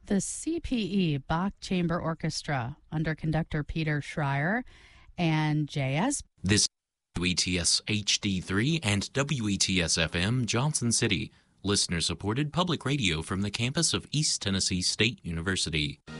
the CPE Bach Chamber Orchestra under conductor Peter Schreier and J.S. This WETS HD3 and WETS FM Johnson City, listener-supported public radio from the campus of East Tennessee State University.